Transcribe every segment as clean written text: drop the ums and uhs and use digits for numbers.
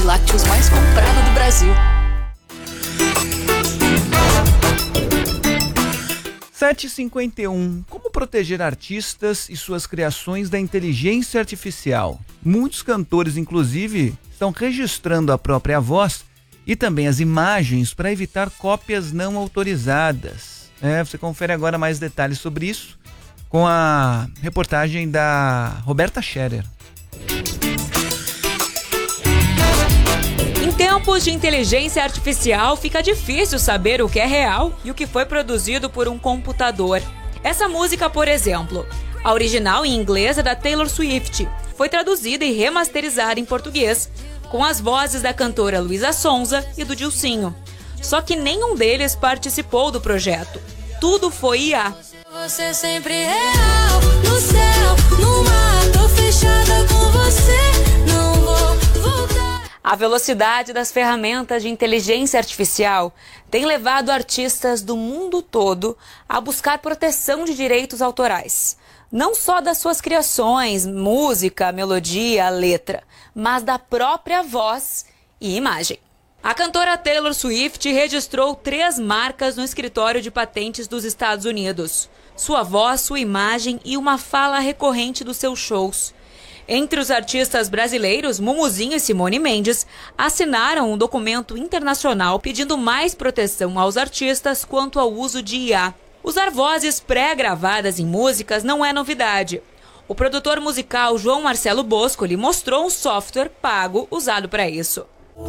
de lácteos mais comprado do Brasil. 7h51. Como proteger artistas e suas criações da inteligência artificial? Muitos cantores, inclusive, estão registrando a própria voz e também as imagens para evitar cópias não autorizadas. Você confere agora mais detalhes sobre isso com a reportagem da Roberta Scherer. Em tempos de inteligência artificial, fica difícil saber o que é real e o que foi produzido por um computador. Essa música, por exemplo, a original em inglês é da Taylor Swift, foi traduzida e remasterizada em português, com as vozes da cantora Luísa Sonza e do Dilsinho. Só que nenhum deles participou do projeto. Tudo foi IA. Você sempre real, no céu, no mar, tô fechada com você, não vou voltar. A velocidade das ferramentas de inteligência artificial tem levado artistas do mundo todo a buscar proteção de direitos autorais. Não só das suas criações, música, melodia, letra, mas da própria voz e imagem. A cantora Taylor Swift registrou 3 marcas no escritório de patentes dos Estados Unidos: sua voz, sua imagem e uma fala recorrente dos seus shows. Entre os artistas brasileiros, Mumuzinho e Simone Mendes assinaram um documento internacional pedindo mais proteção aos artistas quanto ao uso de IA. Usar vozes pré-gravadas em músicas não é novidade. O produtor musical João Marcelo Boscoli mostrou um software pago usado para isso.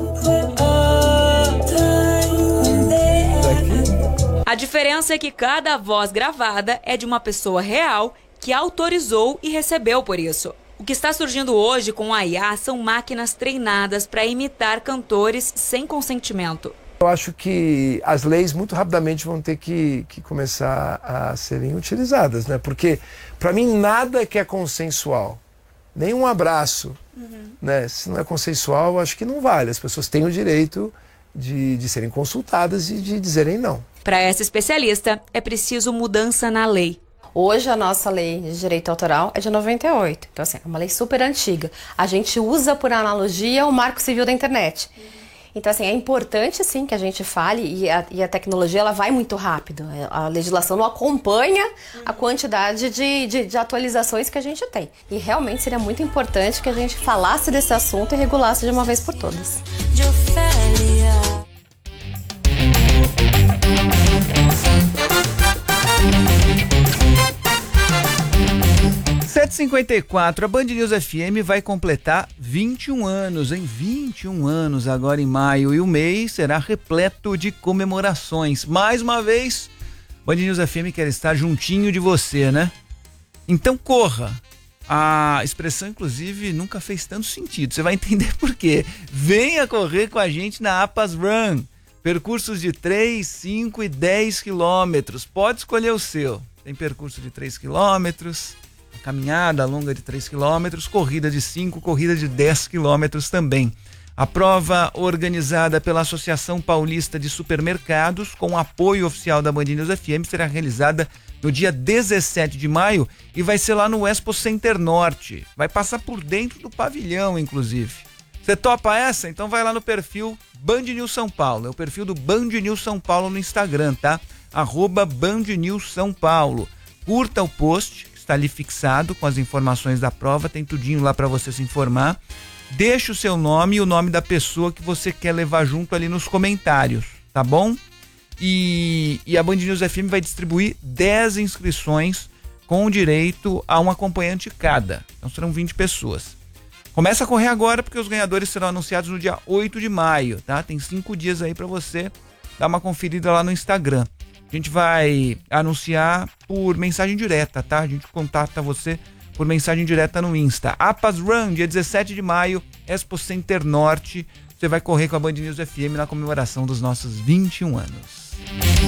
A diferença é que cada voz gravada é de uma pessoa real que autorizou e recebeu por isso. O que está surgindo hoje com a IA são máquinas treinadas para imitar cantores sem consentimento. Eu acho que as leis muito rapidamente vão ter que começar a serem utilizadas, né? Porque, para mim, nada que é consensual, nem um abraço, né? Se não é consensual, eu acho que não vale. As pessoas têm o direito de serem consultadas e de dizerem não. Para essa especialista, é preciso mudança na lei. Hoje a nossa lei de direito autoral é de 98, então assim, é uma lei super antiga. A gente usa por analogia o Marco Civil da Internet. Então assim, é importante sim que a gente fale e a tecnologia ela vai muito rápido. A legislação não acompanha a quantidade de atualizações que a gente tem. E realmente seria muito importante que a gente falasse desse assunto e regulasse de uma vez por todas. De Ofélia. 7h54, a Band News FM vai completar 21 anos, em 21 anos agora em maio, e o mês será repleto de comemorações. Mais uma vez, Band News FM quer estar juntinho de você, né? Então corra. A expressão, inclusive, nunca fez tanto sentido, você vai entender por quê. Venha correr com a gente na APAS Run. Percursos de 3, 5 e 10 quilômetros. Pode escolher o seu. Tem percurso de 3 quilômetros, caminhada longa de 3 quilômetros, corrida de 5, corrida de 10 quilômetros também. A prova, organizada pela Associação Paulista de Supermercados, com apoio oficial da Band News FM, será realizada no dia 17 de maio e vai ser lá no Expo Center Norte. Vai passar por dentro do pavilhão, inclusive. Você topa essa? Então vai lá no perfil Band News São Paulo. É o perfil do Band News São Paulo no Instagram, tá? @Band News São Paulo. Curta o post, que está ali fixado com as informações da prova, tem tudinho lá para você se informar. Deixa o seu nome e o nome da pessoa que você quer levar junto ali nos comentários, tá bom? E a Band News FM vai distribuir 10 inscrições com direito a um acompanhante cada. Então serão 20 pessoas. Começa a correr agora porque os ganhadores serão anunciados no dia 8 de maio, tá? Tem 5 dias aí para você dar uma conferida lá no Instagram. A gente vai anunciar por mensagem direta, tá? A gente contata você por mensagem direta no Insta. APAS Run, dia 17 de maio, Expo Center Norte. Você vai correr com a Band News FM na comemoração dos nossos 21 anos.